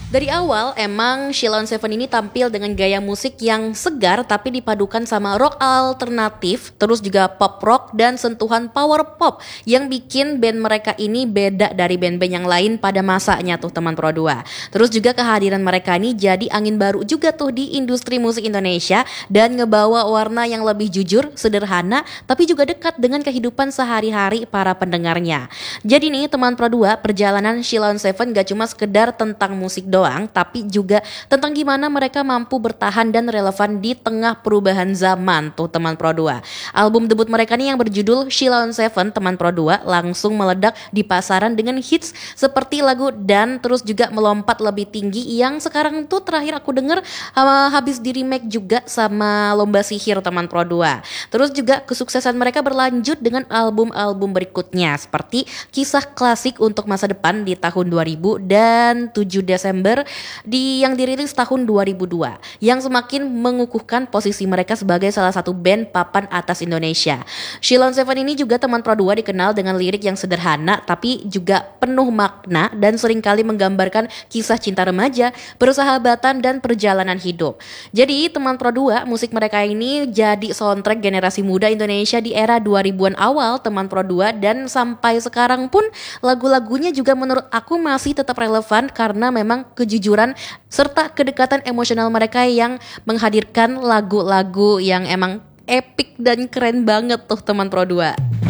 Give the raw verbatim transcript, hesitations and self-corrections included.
Dari awal emang Sheila on Seven ini tampil dengan gaya musik yang segar tapi dipadukan sama rock alternatif, terus juga pop rock dan sentuhan power pop yang bikin band mereka ini beda dari band-band yang lain pada masanya tuh teman Pro dua. Terus juga kehadiran mereka ini jadi angin baru juga tuh di industri musik Indonesia dan ngebawa warna yang lebih jujur, sederhana tapi juga dekat dengan kehidupan sehari-hari para pendengarnya. Jadi nih teman Pro dua, perjalanan Sheila on Seven gak cuma sekedar tentang musik doang doang, tapi juga tentang gimana mereka mampu bertahan dan relevan di tengah perubahan zaman tuh teman Pro dua. Album debut mereka nih yang berjudul Sheila on Seven teman Pro dua langsung meledak di pasaran dengan hits seperti lagu Dan, terus juga Melompat Lebih Tinggi yang sekarang tuh terakhir aku denger uh, habis di remake juga sama Lomba Sihir teman Pro dua. Terus juga kesuksesan mereka berlanjut dengan album-album berikutnya seperti Kisah Klasik untuk Masa Depan di tahun dua ribu dan tujuh Desember di yang dirilis tahun dua ribu dua yang semakin mengukuhkan posisi mereka sebagai salah satu band papan atas Indonesia. Sheila on Seven ini juga teman Pro dua dikenal dengan lirik yang sederhana tapi juga penuh makna dan seringkali menggambarkan kisah cinta remaja, persahabatan dan perjalanan hidup. Jadi teman Pro dua, musik mereka ini jadi soundtrack generasi muda Indonesia di era dua ribuan awal teman Pro dua, dan sampai sekarang pun lagu-lagunya juga menurut aku masih tetap relevan karena memang kejujuran serta kedekatan emosional mereka yang menghadirkan lagu-lagu yang emang epic dan keren banget tuh teman Pro dua.